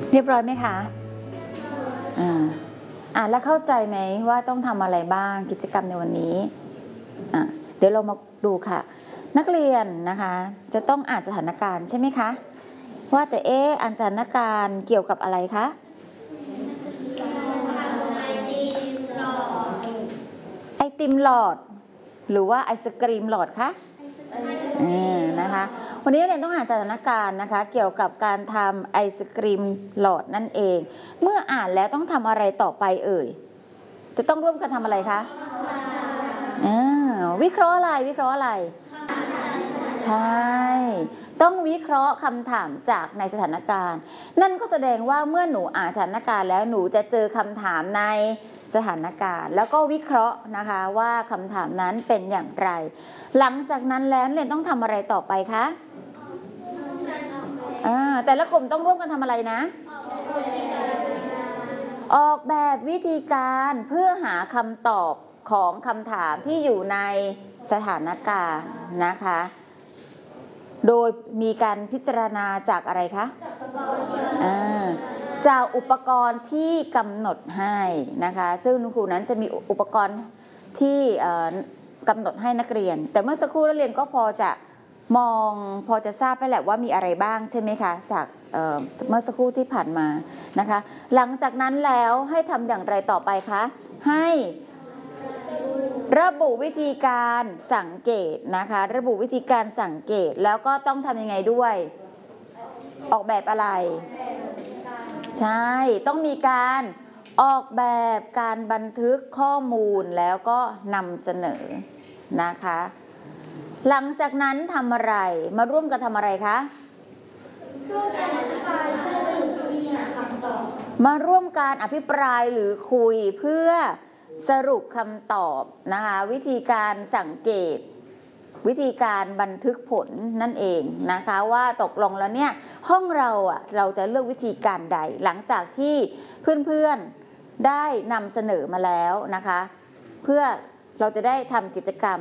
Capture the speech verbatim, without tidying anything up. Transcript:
เรียบร้อยไหมคะอ่าอ่านแล้วเข้าใจไหมว่าต้องทำอะไรบ้างกิจกรรมในวันนี้อ่าเดี๋ยวเรามาดูค่ะนักเรียนนะคะจะต้องอ่านสถานการณ์ใช่ไหมคะว่าแต่เอ๊ะอ่านสถานการณ์เกี่ยวกับอะไรคะไอติมหลอดหรือว่าไอศกรีมหลอดคะนะคะวันนี้เนี่ยต้องอ่านสถานการณ์นะคะเกี่ยวกับการทำไอศกรีมหลอดนั่นเองเมื่ออ่านแล้วต้องทำอะไรต่อไปเอ่ยจะต้องร่วมกันทำอะไรคะวิเคราะห์อะไรวิเคราะห์อะไรใช่ต้องวิเคราะห์คำถามจากในสถานการณ์นั่นก็แสดงว่าเมื่อหนูอ่านสถานการณ์แล้วหนูจะเจอคำถามในสถานการณ์แล้วก็วิเคราะห์นะคะว่าคำถามนั้นเป็นอย่างไรหลังจากนั้นแล้วเรียนต้องทำอะไรต่อไปคะแต่ละกลุ่มต้องร่วมกันทำอะไรนะออกแบบวิธีการเพื่อหาคำตอบของคำถามที่อยู่ในสถานการณ์นะคะโดยมีการพิจารณาจากอะไรคะจากอุปกรณ์ที่กำหนดให้นะคะซึ่งครูนั้นจะมีอุปกรณ์ที่กำหนดให้นักเรียนแต่เมื่อสักครู่นักเรียนก็พอจะมองพอจะทราบไปแหละว่ามีอะไรบ้างใช่ไหมคะจากเมื่อสักครู่ที่ผ่านมานะคะหลังจากนั้นแล้วให้ทำอย่างไรต่อไปคะให้ระบุวิธีการสังเกตนะคะระบุวิธีการสังเกตแล้วก็ต้องทำยังไงด้วยออกแบบอะไรใช่ต้องมีการออกแบบการบันทึกข้อมูลแล้วก็นำเสนอนะคะหลังจากนั้นทำอะไรมาร่วมกันทำอะไรคะร่วมกันอภิปรายเพื่อสรุปวิธีหาคำตอบมาร่วมการอภิปรายหรือคุยเพื่อสรุปคำตอบนะคะวิธีการสังเกตวิธีการบันทึกผลนั่นเองนะคะว่าตกลงแล้วเนี่ยห้องเราอ่ะเราจะเลือกวิธีการใดหลังจากที่เพื่อนๆได้นำเสนอมาแล้วนะคะเพื่อเราจะได้ทำกิจกรรม